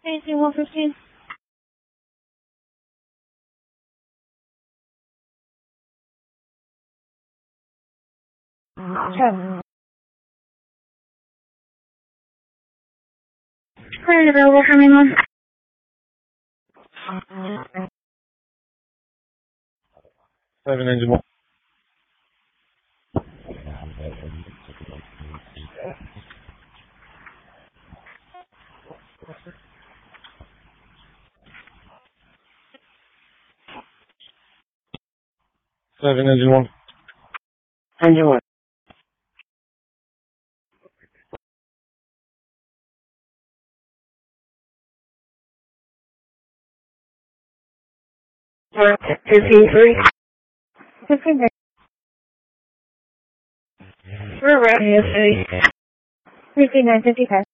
Anything 115? Clear and available for mainland. 7 engine 1. Seven engine 1. Engine 1. Alright, 53. 53. We're ready. 5955.